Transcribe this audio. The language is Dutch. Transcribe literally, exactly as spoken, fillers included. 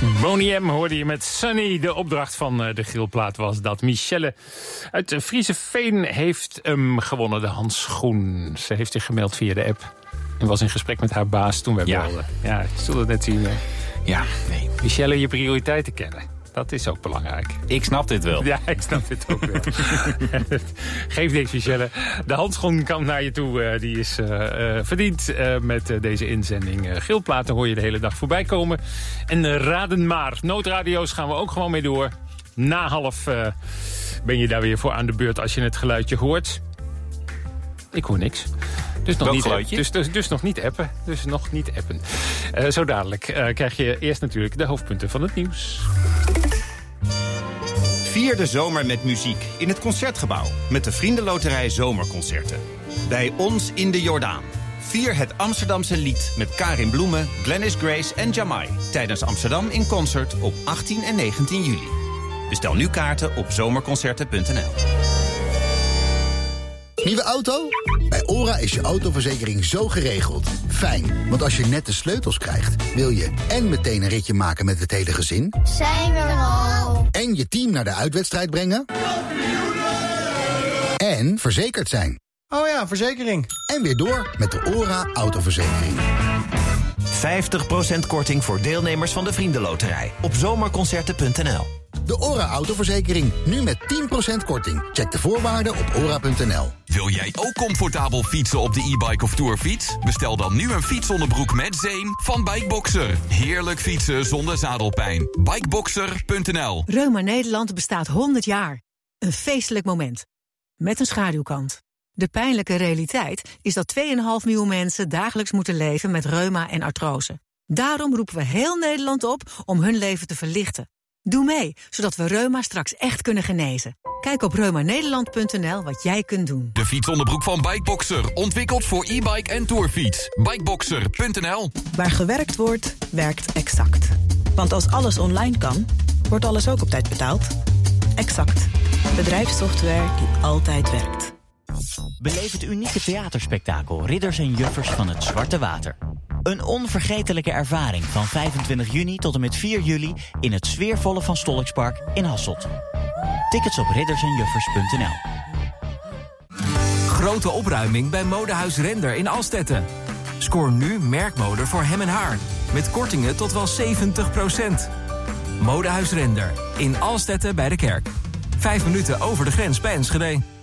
Boney M hoorde je met Sunny. De opdracht van uh, de grillplaat was dat Michelle uit Friese Veen heeft hem um, gewonnen, de handschoen. Ze heeft zich gemeld via de app en was in gesprek met haar baas toen wij ja. belden. Ja, je zult het net zien. Hè? Ja, nee. Michelle, je prioriteiten kennen. Dat is ook belangrijk. Ik snap dit wel. Ja, ik snap dit ook wel. Geef niks, Michelle. De handschoen kan naar je toe. Uh, die is uh, uh, verdiend uh, met uh, deze inzending. Uh, Grillplaten hoor je de hele dag voorbij komen. En uh, raden maar. Noodradio's gaan we ook gewoon mee door. Na half uh, ben je daar weer voor aan de beurt als je het geluidje hoort. Ik hoor niks. Dus nog, niet appen. Dus, dus, dus nog niet appen. Dus nog niet appen. Uh, zo dadelijk uh, krijg je eerst natuurlijk de hoofdpunten van het nieuws. Vier de zomer met muziek in het Concertgebouw met de Vriendenloterij Zomerconcerten. Bij ons in de Jordaan. Vier het Amsterdamse lied met Karin Bloemen, Glennis Grace en Jamai tijdens Amsterdam in Concert op achttien en negentien juli. Bestel nu kaarten op zomerconcerten punt n l. Nieuwe auto? Bij OHRA is je autoverzekering zo geregeld. Fijn, want als je net de sleutels krijgt, wil je en meteen een ritje maken met het hele gezin. Zijn we er al? En je team naar de uitwedstrijd brengen. En verzekerd zijn. Oh ja, verzekering. En weer door met de OHRA autoverzekering. vijftig procent korting voor deelnemers van de Vriendenloterij op zomerconcerten punt n l. De OHRA autoverzekering, nu met tien procent korting. Check de voorwaarden op ora punt n l. Wil jij ook comfortabel fietsen op de e-bike of tourfiets? Bestel dan nu een fietsonderbroek met zeem van Bikeboxer. Heerlijk fietsen zonder zadelpijn. Bikeboxer punt n l. Reuma Nederland bestaat honderd jaar. Een feestelijk moment. Met een schaduwkant. De pijnlijke realiteit is dat twee komma vijf miljoen mensen dagelijks moeten leven met reuma en artrose. Daarom roepen we heel Nederland op om hun leven te verlichten. Doe mee, zodat we reuma straks echt kunnen genezen. Kijk op reuma nederland punt n l wat jij kunt doen. De fietsonderbroek van Bikeboxer, ontwikkeld voor e-bike en tourfiets. Bikeboxer punt n l. Waar gewerkt wordt, werkt Exact. Want als alles online kan, wordt alles ook op tijd betaald. Exact. Bedrijfssoftware die altijd werkt. Beleef het unieke theaterspektakel Ridders en Juffers van het Zwarte Water. Een onvergetelijke ervaring van vijfentwintig juni tot en met vier juli... in het sfeervolle Van Stollikspark in Hasselt. Tickets op ridders en juffers punt n l. Grote opruiming bij Modehuis Render in Alstetten. Scoor nu merkmode voor hem en haar. Met kortingen tot wel zeventig procent. Modehuis Render in Alstetten bij de Kerk. Vijf minuten over de grens bij Enschede.